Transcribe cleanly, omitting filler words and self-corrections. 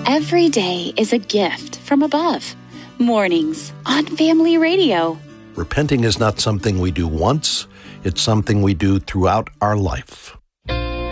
Every day is a gift from above. Mornings on Family Radio. Repenting is not something we do once. It's something we do throughout our life.